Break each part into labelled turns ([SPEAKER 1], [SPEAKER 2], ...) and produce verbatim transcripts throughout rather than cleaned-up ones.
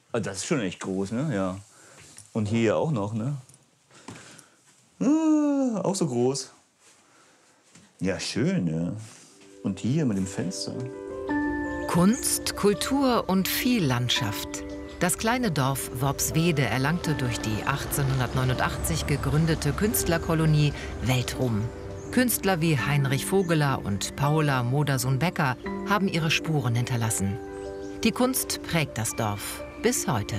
[SPEAKER 1] Ah, das ist schon echt groß, ne? Ja. Und hier auch noch, ne? Ah, auch so groß. Ja, schön, ja. Und hier mit dem Fenster.
[SPEAKER 2] Kunst, Kultur und viel Landschaft. Das kleine Dorf Worpswede erlangte durch die achtzehnhundertneunundachtzig gegründete Künstlerkolonie Weltruhm. Künstler wie Heinrich Vogeler und Paula Modersohn-Becker haben ihre Spuren hinterlassen. Die Kunst prägt das Dorf bis heute.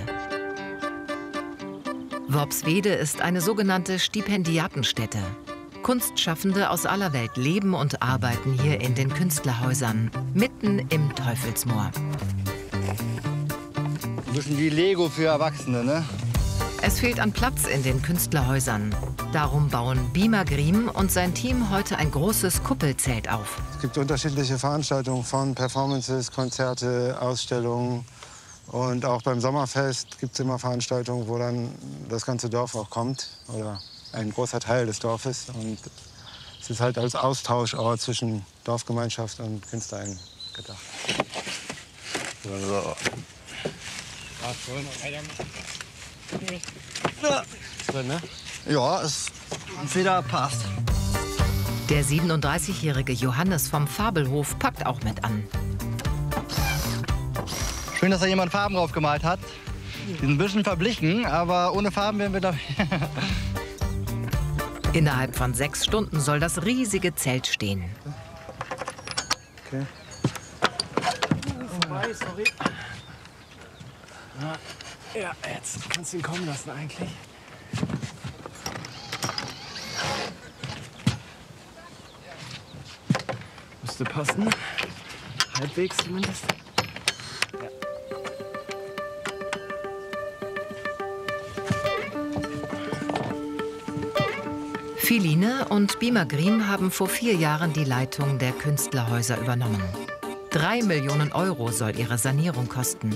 [SPEAKER 2] Worpswede ist eine sogenannte Stipendiatenstätte. Kunstschaffende aus aller Welt leben und arbeiten hier in den Künstlerhäusern, mitten im Teufelsmoor.
[SPEAKER 3] Ein bisschen wie Lego für Erwachsene, ne?
[SPEAKER 2] Es fehlt an Platz in den Künstlerhäusern. Darum bauen Bima Griem und sein Team heute ein großes Kuppelzelt auf.
[SPEAKER 4] Es gibt unterschiedliche Veranstaltungen von Performances, Konzerte, Ausstellungen. Und auch beim Sommerfest gibt es immer Veranstaltungen, wo dann das ganze Dorf auch kommt. Oder ein großer Teil des Dorfes. Und es ist halt als Austauschort zwischen Dorfgemeinschaft und Künstlern gedacht.
[SPEAKER 3] So. Ja, es wieder passt.
[SPEAKER 2] Der siebenunddreißigjährige Johannes vom Fabelhof packt auch mit an.
[SPEAKER 3] Schön, dass da jemand Farben drauf gemalt hat. Die sind ein bisschen verblichen, aber ohne Farben wären wir da.
[SPEAKER 2] Innerhalb von sechs Stunden soll das riesige Zelt stehen.
[SPEAKER 4] Okay.
[SPEAKER 5] Vorbei, sorry. Ja, jetzt kannst du ihn kommen lassen eigentlich. Müsste passen. Halbwegs zumindest. Ja.
[SPEAKER 2] Philine und Bima Griem haben vor vier Jahren die Leitung der Künstlerhäuser übernommen. Drei Millionen Euro soll ihre Sanierung kosten.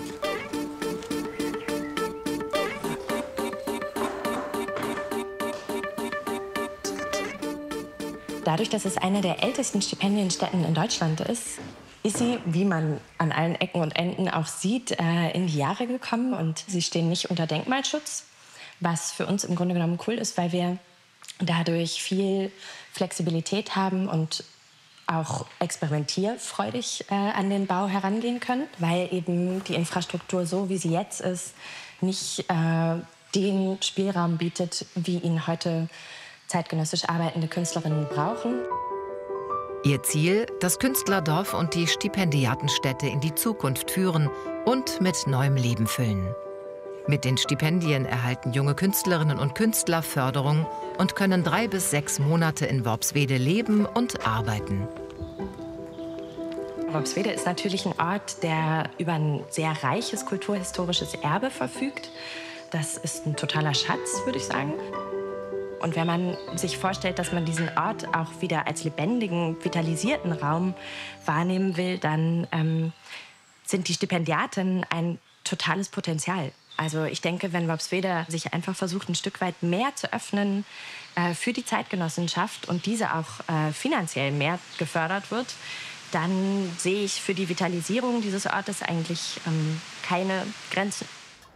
[SPEAKER 6] Dadurch, dass es eine der ältesten Stipendienstätten in Deutschland ist, ist sie, wie man an allen Ecken und Enden auch sieht, in die Jahre gekommen. Und sie stehen nicht unter Denkmalschutz, was für uns im Grunde genommen cool ist, weil wir dadurch viel Flexibilität haben und auch experimentierfreudig äh, an den Bau herangehen können, weil eben die Infrastruktur, so wie sie jetzt ist, nicht äh, den Spielraum bietet, wie ihn heute zeitgenössisch arbeitende Künstlerinnen brauchen.
[SPEAKER 2] Ihr Ziel, das Künstlerdorf und die Stipendiatenstätte in die Zukunft führen und mit neuem Leben füllen. Mit den Stipendien erhalten junge Künstlerinnen und Künstler Förderung und können drei bis sechs Monate in Worpswede leben und arbeiten.
[SPEAKER 6] Worpswede ist natürlich ein Ort, der über ein sehr reiches kulturhistorisches Erbe verfügt. Das ist ein totaler Schatz, würde ich sagen. Und wenn man sich vorstellt, dass man diesen Ort auch wieder als lebendigen, vitalisierten Raum wahrnehmen will, dann ähm, sind die Stipendiaten ein totales Potenzial. Also ich denke, wenn Worpswede sich einfach versucht, ein Stück weit mehr zu öffnen äh, für die Zeitgenossenschaft und diese auch äh, finanziell mehr gefördert wird, dann sehe ich für die Vitalisierung dieses Ortes eigentlich ähm, keine Grenzen.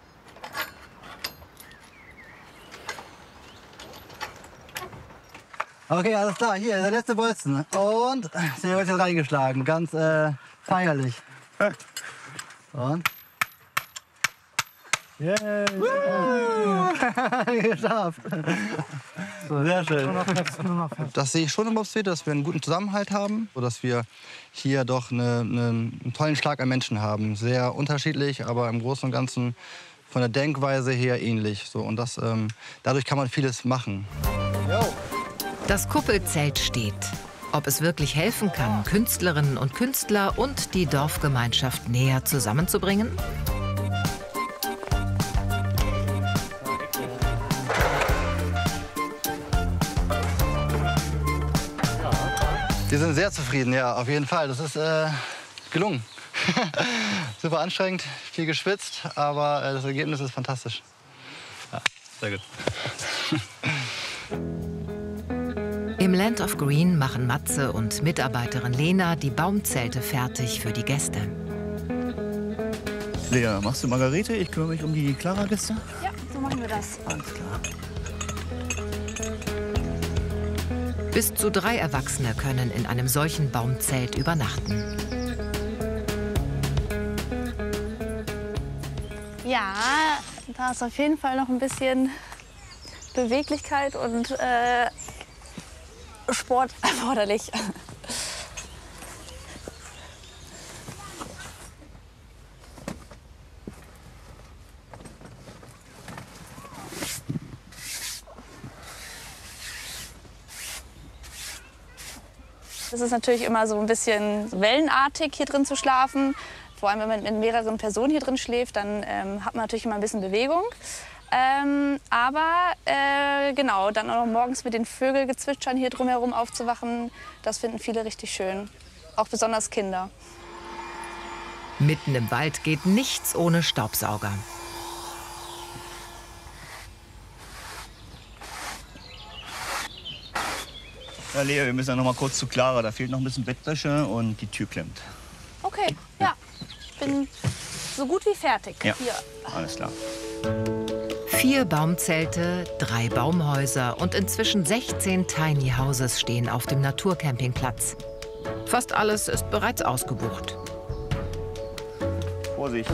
[SPEAKER 3] Okay, alles klar. Hier, der letzte Bolzen. Und der wird jetzt reingeschlagen. Ganz äh, feierlich. Und?
[SPEAKER 5] Yeah.
[SPEAKER 3] Geschafft. So, sehr schön. Das sehe ich schon im Worpswede, dass wir einen guten Zusammenhalt haben, sodass wir hier doch eine, eine, einen tollen Schlag an Menschen haben. Sehr unterschiedlich, aber im Großen und Ganzen von der Denkweise her ähnlich. So, und das, ähm, dadurch kann man vieles machen.
[SPEAKER 5] Yo.
[SPEAKER 2] Das Kuppelzelt steht. Ob es wirklich helfen kann, Künstlerinnen und Künstler und die Dorfgemeinschaft näher zusammenzubringen?
[SPEAKER 3] Wir sind sehr zufrieden, ja, auf jeden Fall. Das ist äh, gelungen. Super anstrengend, viel geschwitzt, aber äh, das Ergebnis ist fantastisch. Ja, sehr gut.
[SPEAKER 2] Im Land of Green machen Matze und Mitarbeiterin Lena die Baumzelte fertig für die Gäste.
[SPEAKER 1] Lea, machst du Margarete? Ich kümmere mich um die Clara-Gäste.
[SPEAKER 7] Ja, so machen wir das.
[SPEAKER 1] Alles klar.
[SPEAKER 2] Bis zu drei Erwachsene können in einem solchen Baumzelt übernachten.
[SPEAKER 7] Ja, da ist auf jeden Fall noch ein bisschen Beweglichkeit und äh, Sport erforderlich. Es ist natürlich immer so ein bisschen wellenartig, hier drin zu schlafen. Vor allem, wenn man mit mehreren Personen hier drin schläft, dann ähm, hat man natürlich immer ein bisschen Bewegung. Ähm, aber äh, genau, dann auch noch morgens mit den Vögelgezwitschern hier drumherum aufzuwachen, das finden viele richtig schön. Auch besonders Kinder.
[SPEAKER 2] Mitten im Wald geht nichts ohne Staubsauger.
[SPEAKER 1] Ja, Lea, wir müssen ja noch mal kurz zu Clara. Da fehlt noch ein bisschen Bettwäsche und die Tür klemmt.
[SPEAKER 7] Okay, ja. Ich bin so gut wie fertig.
[SPEAKER 1] Ja,
[SPEAKER 7] Hier.
[SPEAKER 1] alles klar.
[SPEAKER 2] Vier Baumzelte, drei Baumhäuser und inzwischen sechzehn Tiny Houses stehen auf dem Naturcampingplatz. Fast alles ist bereits ausgebucht.
[SPEAKER 1] Vorsicht.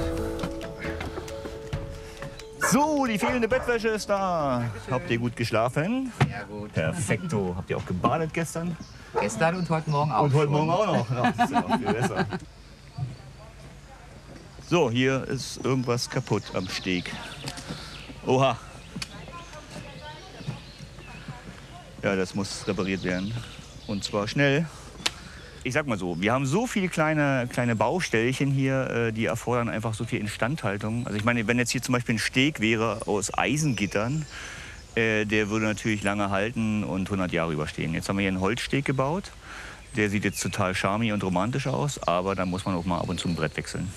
[SPEAKER 1] So, die fehlende Bettwäsche ist da. Habt ihr gut geschlafen?
[SPEAKER 8] Sehr gut.
[SPEAKER 1] Perfekto. Habt ihr auch gebadet gestern?
[SPEAKER 8] Gestern und heute Morgen auch.
[SPEAKER 1] Und heute
[SPEAKER 8] schon.
[SPEAKER 1] Morgen auch noch. Ja, das ist ja noch viel besser. So, hier ist irgendwas kaputt am Steg. Oha. Ja, das muss repariert werden. Und zwar schnell. Ich sag mal so, wir haben so viele kleine, kleine Baustellchen hier, äh, die erfordern einfach so viel Instandhaltung. Also ich meine, wenn jetzt hier zum Beispiel ein Steg wäre aus Eisengittern, äh, der würde natürlich lange halten und hundert Jahre überstehen. Jetzt haben wir hier einen Holzsteg gebaut. Der sieht jetzt total charmig und romantisch aus, aber da muss man auch mal ab und zu ein Brett wechseln.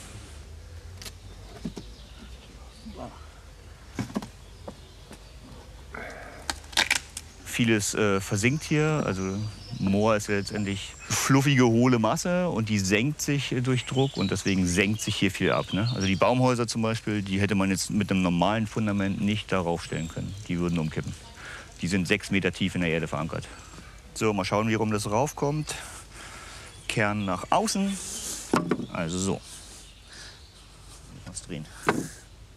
[SPEAKER 1] Vieles äh, versinkt hier, also Moor ist ja letztendlich fluffige, hohle Masse und die senkt sich äh, durch Druck und deswegen senkt sich hier viel ab. Ne? Also die Baumhäuser zum Beispiel, die hätte man jetzt mit einem normalen Fundament nicht darauf stellen können. Die würden umkippen. Die sind sechs Meter tief in der Erde verankert. So, mal schauen, wie rum das raufkommt. Kern nach außen, also so. Was drehen.